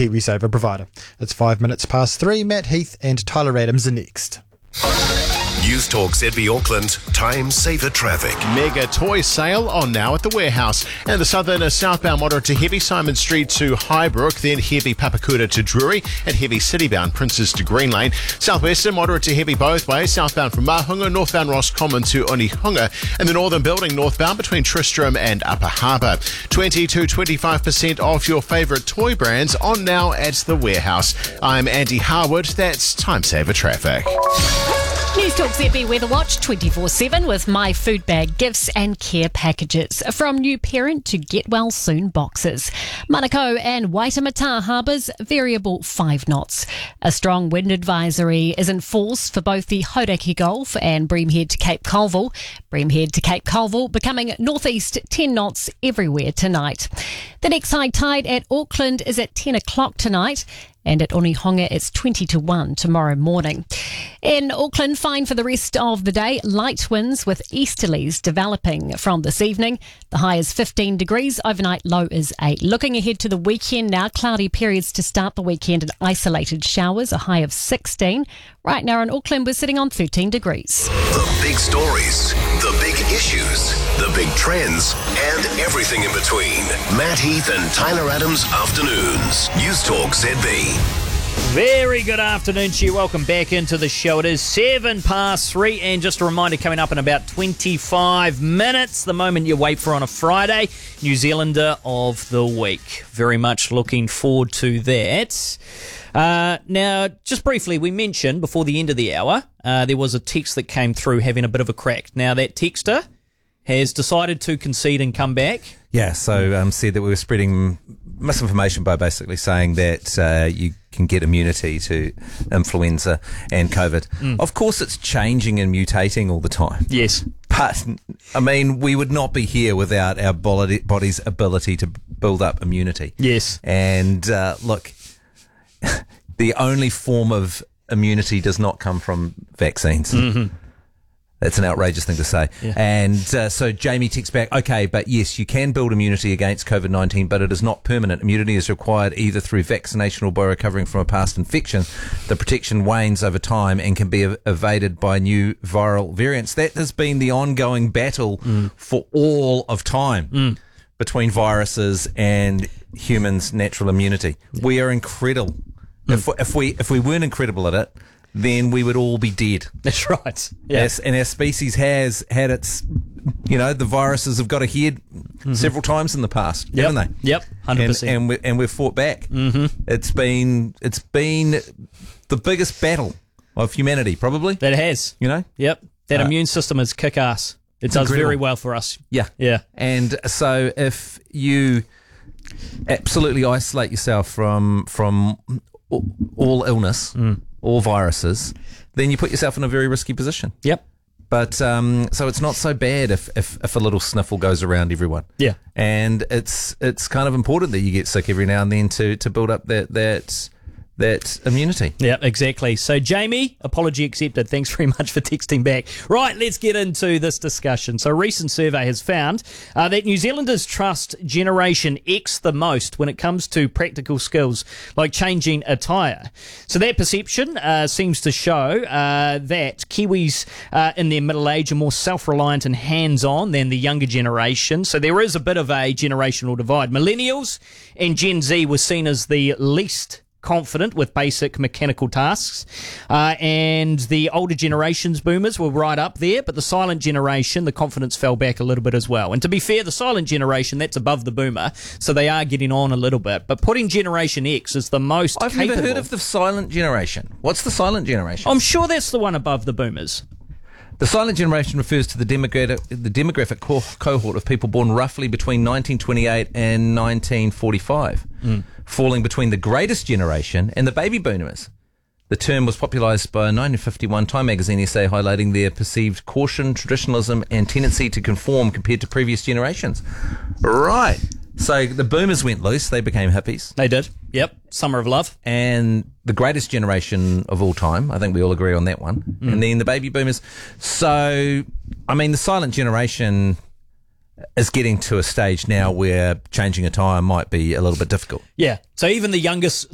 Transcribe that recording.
KiwiSaver provider. It's 5 minutes past 3. Matt Heath and Tyler Adams are next. News Talk ZB Auckland, time saver traffic. Mega toy sale on now at the warehouse. And the southern southbound moderate to heavy Simon Street to Highbrook, then heavy Papakura to Drury, and heavy citybound Princes to Green Lane. Southwestern moderate to heavy both ways, southbound from Mahunga, northbound Roscommon to Onehunga, and the northern building northbound between Tristram and Upper Harbour. 20 to 25% off your favourite toy brands on now at the warehouse. I'm Andy Harwood. That's time saver traffic. News Talk ZB Weather Watch 24/7 with My Food Bag gifts and care packages. From new parent to get well soon boxes. Manukau and Waitemata harbours variable 5 knots. A strong wind advisory is in force for both the Hauraki Gulf and Breamhead to Cape Colville. Breamhead to Cape Colville becoming northeast 10 knots everywhere tonight. The next high tide at Auckland is at 10 o'clock tonight. And at Onehunga, it's 20 to 1 tomorrow morning. In Auckland, fine for the rest of the day. Light winds with easterlies developing from this evening. The high is 15 degrees. Overnight low is 8. Looking ahead to the weekend now. Cloudy periods to start the weekend and isolated showers. A high of 16. Right now in Auckland, we're sitting on 13 degrees. The big stories, the big issues, the big trends, and everything in between. Matt Heath and Tyler Adams Afternoons. News Talk ZB. Very good afternoon to you. Welcome back into the show. It is 7 past 3, and just a reminder, coming up in about 25 minutes, the moment you wait for on a Friday, New Zealander of the Week. Very much looking forward to that. Now, just briefly, we mentioned before the end of the hour, there was a text that came through having a bit of a crack. Now, that texter has decided to concede and come back. Yeah, so said that we were spreading misinformation by basically saying that you can get immunity to influenza and COVID. Of course, it's changing and mutating all the time. Yes. But, I mean, we would not be here without our body's ability to build up immunity. Yes. And, look, the only form of immunity does not come from vaccines. Mm-hmm. That's an outrageous thing to say. Yeah. And so Jamie texts back, okay, but yes, you can build immunity against COVID-19, but it is not permanent. Immunity is required either through vaccination or by recovering from a past infection. The protection wanes over time and can be evaded by new viral variants. That has been the ongoing battle for all of time between viruses and humans' natural immunity. We are incredible. If we weren't incredible at it, then we would all be dead. That's right. Yeah. And our species has had its, the viruses have got ahead several times in the past, haven't they? Yep, 100%. And we've fought back. Mm-hmm. It's been the biggest battle of humanity, probably. That it has. Yep. That immune system is kick-ass. It does incredible. Very well for us. Yeah. Yeah. And so if you absolutely isolate yourself from all illness, all viruses, then you put yourself in a very risky position. Yep. But so it's not so bad if a little sniffle goes around everyone. Yeah. And it's kind of important that you get sick every now and then to build up that immunity. Yeah, exactly. So, Jamie, apology accepted. Thanks very much for texting back. Right, let's get into this discussion. So, a recent survey has found that New Zealanders trust Generation X the most when it comes to practical skills like changing a tyre. So, that perception seems to show that Kiwis in their middle age are more self-reliant and hands-on than the younger generation. So, there is a bit of a generational divide. Millennials and Gen Z were seen as the least confident with basic mechanical tasks, and the older generations, boomers, were right up there, but the silent generation, the confidence fell back a little bit as well. And to be fair, the silent generation, that's above the boomer, so they are getting on a little bit, but putting Generation X as the most I've capable. never heard of the silent generation. What's the silent generation? I'm sure that's the one above the boomers. The silent generation refers to the demographic cohort of people born roughly between 1928 and 1945, falling between the greatest generation and the baby boomers. The term was popularised by a 1951 Time magazine essay highlighting their perceived caution, traditionalism, and tendency to conform compared to previous generations. Right. So the boomers went loose. They became hippies. They did. Yep. Summer of Love. And the greatest generation of all time. I think we all agree on that one. And then the baby boomers. So, I mean, the silent generation is getting to a stage now where changing a tyre might be a little bit difficult. Yeah. So even the youngest